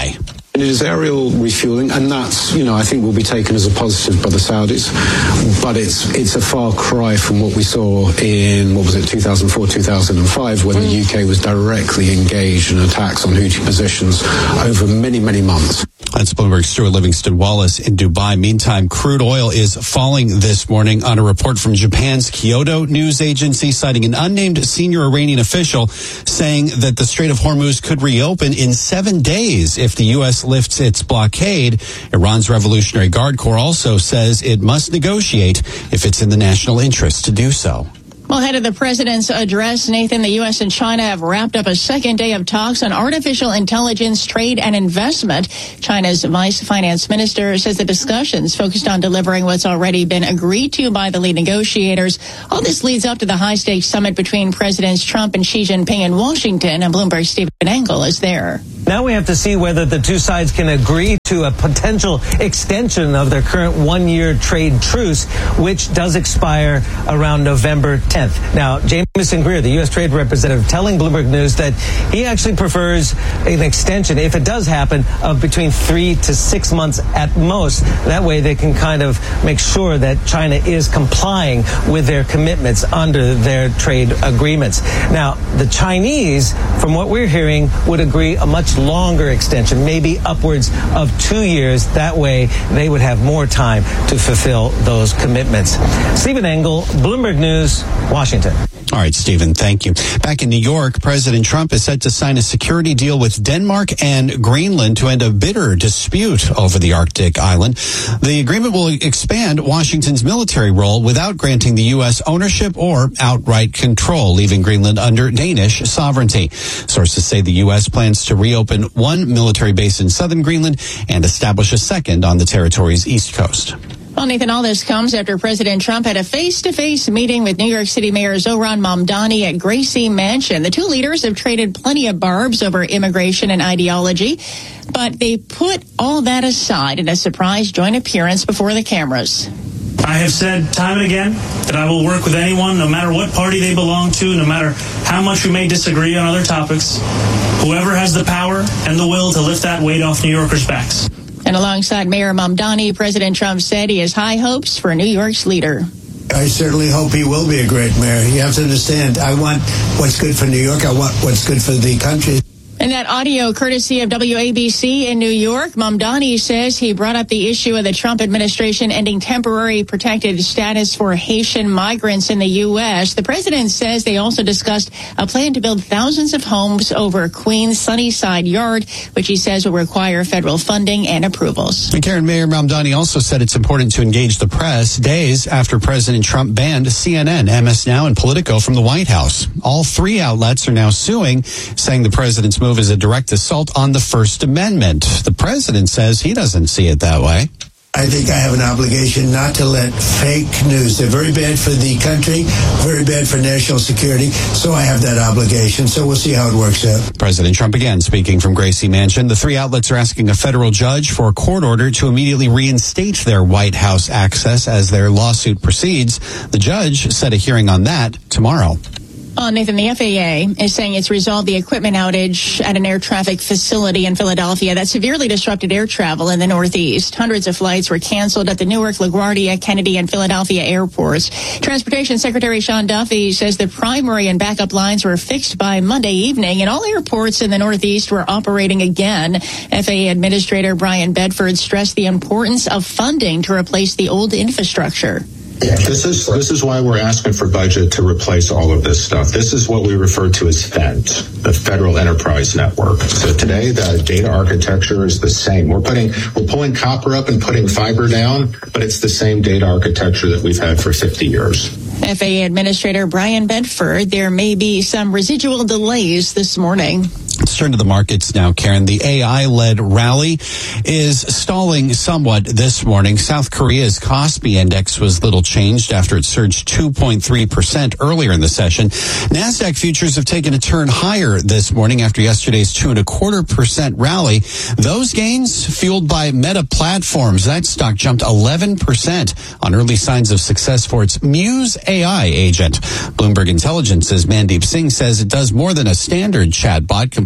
It is aerial refueling, and that's, you know, I think will be taken as a positive by the Saudis. But it's it's a far cry from what we saw in, what was it, two thousand four, two thousand five, when the U K was directly engaged in attacks on Houthi positions over many, many months. That's Bloomberg's Stuart Livingston Wallace in Dubai. Meantime, crude oil is falling this morning on a report from Japan's Kyodo news agency, citing an unnamed senior Iranian official saying that the Strait of Hormuz could reopen in seven days if the U S lifts its blockade. Iran's Revolutionary Guard Corps also says it must negotiate if it's in the national interest to do so. Well, ahead of the president's address, Nathan, the U S and China have wrapped up a second day of talks on artificial intelligence, trade, and investment. China's vice finance minister says the discussions focused on delivering what's already been agreed to by the lead negotiators. All this leads up to the high-stakes summit between Presidents Trump and Xi Jinping in Washington, and Bloomberg's Stephen Engel is there. Now we have to see whether the two sides can agree to a potential extension of their current one-year trade truce, which does expire around November tenth. Now, Jameson Greer, the U S trade representative, telling Bloomberg News that he actually prefers an extension, if it does happen, of between three to six months at most. That way they can kind of make sure that China is complying with their commitments under their trade agreements. Now, the Chinese, from what we're hearing, would agree a much longer extension, maybe upwards of two years. That way they would have more time to fulfill those commitments. Stephen Engel, Bloomberg News, Washington. All right, Stephen, thank you. Back in New York, President Trump is set to sign a security deal with Denmark and Greenland to end a bitter dispute over the Arctic island. The agreement will expand Washington's military role without granting the U S ownership or outright control, leaving Greenland under Danish sovereignty. Sources say the U S plans to reopen one military base in southern Greenland and establish a second on the territory's east coast. Well, Nathan, all this comes after President Trump had a face-to-face meeting with New York City Mayor Zohran Mamdani at Gracie Mansion. The two leaders have traded plenty of barbs over immigration and ideology, but they put all that aside in a surprise joint appearance before the cameras. I have said time and again that I will work with anyone, no matter what party they belong to, no matter how much we may disagree on other topics, whoever has the power and the will to lift that weight off New Yorkers' backs. And alongside Mayor Mamdani, President Trump said he has high hopes for New York's leader. I certainly hope he will be a great mayor. You have to understand, I want what's good for New York. I want what's good for the country. And that audio courtesy of W A B C in New York. Mamdani says he brought up the issue of the Trump administration ending temporary protected status for Haitian migrants in the U S. The president says they also discussed a plan to build thousands of homes over Queens Sunnyside Yard, which he says will require federal funding and approvals. And Karen, Mayor Mamdani also said it's important to engage the press days after President Trump banned C N N, M S Now, and Politico from the White House. All three outlets are now suing, saying the president's move is a direct assault on the First Amendment. The president says he doesn't see it that way. I think I have an obligation not to let fake news. They're very bad for the country, very bad for national security. So I have that obligation. So we'll see how it works out. President Trump again speaking from Gracie Mansion. The three outlets are asking a federal judge for a court order to immediately reinstate their White House access as their lawsuit proceeds. The judge set a hearing on that tomorrow. Oh, Nathan, the F A A is saying it's resolved the equipment outage at an air traffic facility in Philadelphia that severely disrupted air travel in the Northeast. Hundreds of flights were canceled at the Newark, LaGuardia, Kennedy, and Philadelphia airports. Transportation Secretary Sean Duffy says the primary and backup lines were fixed by Monday evening, and all airports in the Northeast were operating again. F A A Administrator Brian Bedford stressed the importance of funding to replace the old infrastructure. This is this is why we're asking for budget to replace all of this stuff. This is what we refer to as FENT, the Federal Enterprise Network. So today, the data architecture is the same. We're putting we're pulling copper up and putting fiber down, but it's the same data architecture that we've had for fifty years. F A A Administrator Brian Bedford, there may be some residual delays this morning. Let's turn to the markets now, Karen. The A I-led rally is stalling somewhat this morning. South Korea's Kospi index was little changed after it surged two point three percent earlier in the session. NASDAQ futures have taken a turn higher this morning after yesterday's two and a quarter percent rally. Those gains fueled by Meta Platforms. That stock jumped eleven percent on early signs of success for its Muse A I agent. Bloomberg Intelligence's Mandeep Singh says it does more than a standard chatbot,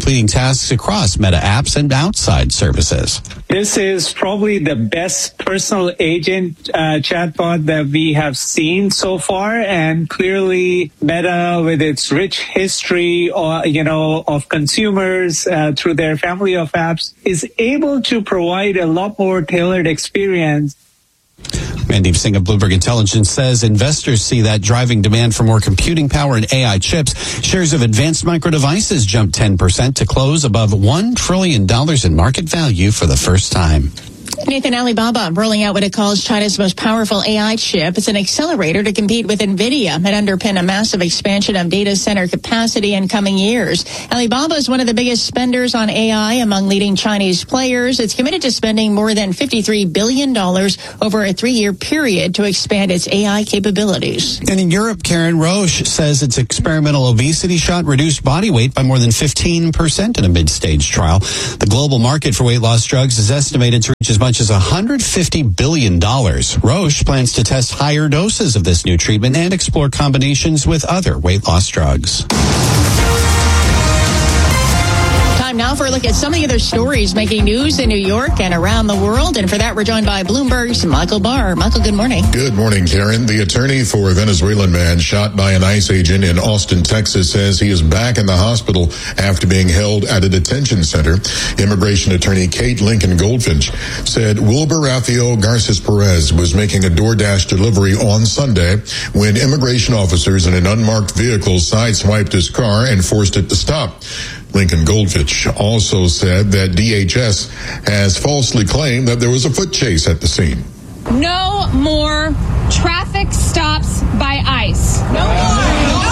completing tasks across Meta apps and outside services. This is probably the best personal agent uh, chatbot that we have seen so far, and clearly Meta, with its rich history, uh, you know, of consumers uh, through their family of apps, is able to provide a lot more tailored experience. Mandeep Singh of Bloomberg Intelligence says investors see that driving demand for more computing power and A I chips. Shares of Advanced Micro Devices jumped ten percent to close above one trillion dollars in market value for the first time. Nathan, Alibaba rolling out what it calls China's most powerful A I chip. It's an accelerator to compete with NVIDIA and underpin a massive expansion of data center capacity in coming years. Alibaba is one of the biggest spenders on A I among leading Chinese players. It's committed to spending more than fifty-three billion dollars over a three-year period to expand its A I capabilities. And in Europe, Karen, Roche says its experimental obesity shot reduced body weight by more than fifteen percent in a mid-stage trial. The global market for weight loss drugs is estimated to reach as much as one hundred fifty billion dollars. Roche plans to test higher doses of this new treatment and explore combinations with other weight loss drugs. Time now for a look at some of the other stories making news in New York and around the world. And for that, we're joined by Bloomberg's Michael Barr. Michael, good morning. Good morning, Karen. The attorney for a Venezuelan man shot by an ICE agent in Austin, Texas, says he is back in the hospital after being held at a detention center. Immigration attorney Kate Lincoln Goldfinch said Wilbur Rafael Garces Perez was making a DoorDash delivery on Sunday when immigration officers in an unmarked vehicle sideswiped his car and forced it to stop. Lincoln Goldfinch also said that D H S has falsely claimed that there was a foot chase at the scene. No more traffic stops by ICE. No more.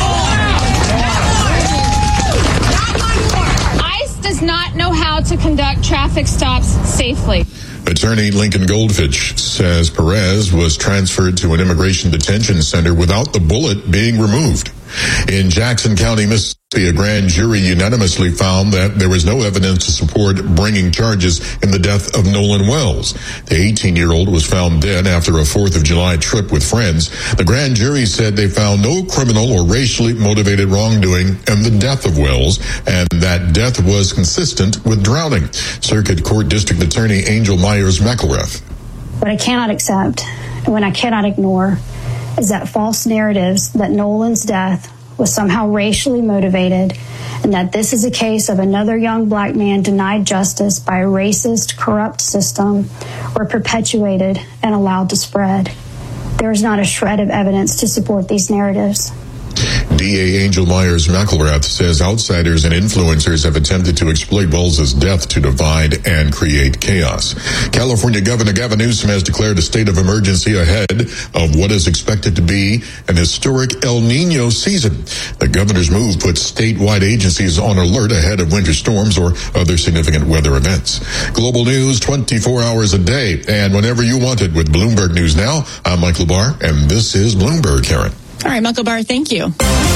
No more. ICE does not know how to conduct traffic stops safely. Attorney Lincoln Goldfinch says Perez was transferred to an immigration detention center without the bullet being removed. In Jackson County, Mississippi, a grand jury unanimously found that there was no evidence to support bringing charges in the death of Nolan Wells. The eighteen-year-old was found dead after a fourth of July trip with friends. The grand jury said they found no criminal or racially motivated wrongdoing in the death of Wells, and that death was consistent with drowning. Circuit Court District Attorney Angel Myers McElrath. What I cannot accept and what I cannot ignore is that false narratives that Nolan's death was somehow racially motivated and that this is a case of another young black man denied justice by a racist, corrupt system were perpetuated and allowed to spread. There is not a shred of evidence to support these narratives. D A Angel Myers McElrath says outsiders and influencers have attempted to exploit Wells' death to divide and create chaos. California Governor Gavin Newsom has declared a state of emergency ahead of what is expected to be an historic El Nino season. The governor's move puts statewide agencies on alert ahead of winter storms or other significant weather events. Global news twenty-four hours a day and whenever you want it with Bloomberg News Now. I'm Michael Barr, and this is Bloomberg, Karen. All right, Michael Barr, thank you.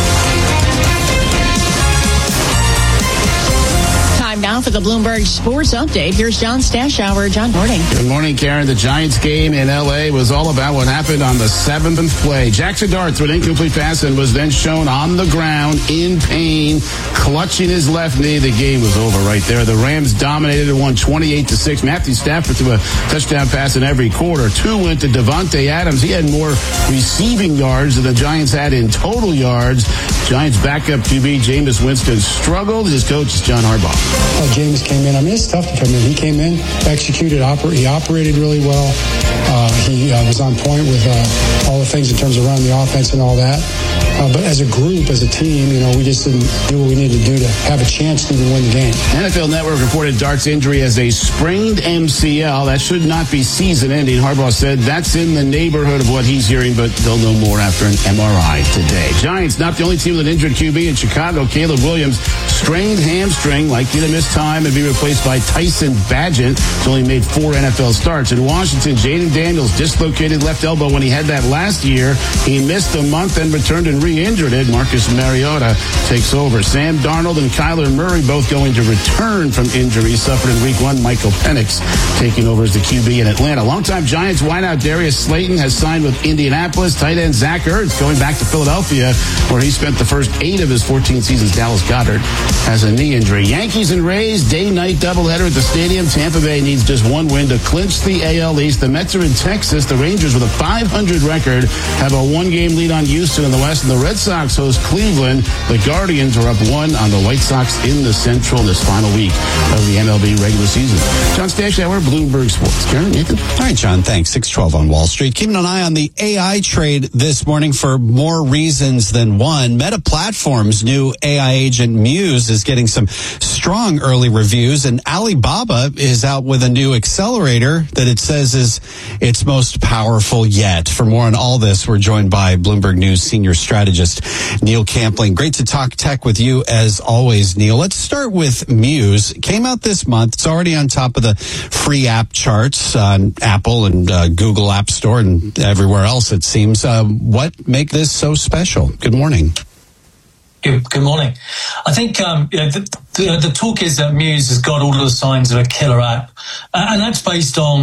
Time now for the Bloomberg Sports Update. Here's John Stashower. John, morning. Good morning, Karen. The Giants game in L A was all about what happened on the seventh play. Jackson Dart threw an incomplete pass and was then shown on the ground in pain, clutching his left knee. The game was over right there. The Rams dominated and won twenty-eight to six. Matthew Stafford threw a touchdown pass in every quarter. Two went to Devontae Adams. He had more receiving yards than the Giants had in total yards. Giants backup Q B Jameis Winston struggled. His coach is John Harbaugh. Oh, James came in. I mean, it's tough to come in. He came in, executed, oper- he operated really well. Uh, he uh, was on point with uh, all the things in terms of running the offense and all that. Uh, but as a group, as a team, you know, we just didn't do what we needed to do to have a chance to even win the game. N F L Network reported Dart's injury as a sprained M C L. That should not be season-ending. Harbaugh said that's in the neighborhood of what he's hearing, but they'll know more after an M R I today. Giants, not the only team with an injured Q B in Chicago. Caleb Williams, strained hamstring, likely to miss time and be replaced by Tyson Bagent, who's only made four N F L starts. In Washington, Jaden Daniels dislocated left elbow when he had that last year. He missed a month and returned and re-injured it. Marcus Mariota takes over. Sam Darnold and Kyler Murray both going to return from injury suffered in week one. Michael Penix taking over as the Q B in Atlanta. Longtime Giants wideout Darius Slayton has signed with Indianapolis. Tight end Zach Ertz going back to Philadelphia, where he spent the first eight of his fourteen seasons. Dallas Goedert has a knee injury. Yankees and Rays, day-night doubleheader at the stadium. Tampa Bay needs just one win to clinch the A L East. The Mets are in Texas. The Rangers, with a five hundred record, have a one-game lead on Houston in the West. And the Red Sox host Cleveland. The Guardians are up one on the White Sox in the Central this final week of the M L B regular season. John Stash Hour, Bloomberg Sports. Karen, Nathan? All right, John, thanks. six twelve on Wall Street. Keeping an eye on the A I trade this morning for more reasons than one. Meta Platforms' new A I agent Muse is getting some strong early reviews, and Alibaba is out with a new accelerator that it says is its most powerful yet. For more on all this, we're joined by Bloomberg News senior strategist Neil Campling. Great to talk tech with you as always, Neil. Let's start with Muse. Came out this month. It's already on top of the free app charts on Apple and uh, Google App Store and everywhere else, it seems. Uh, what make this so special? Good morning. Good, good morning. I think um, you know, the, the, the talk is that Muse has got all of the signs of a killer app, uh, and that's based on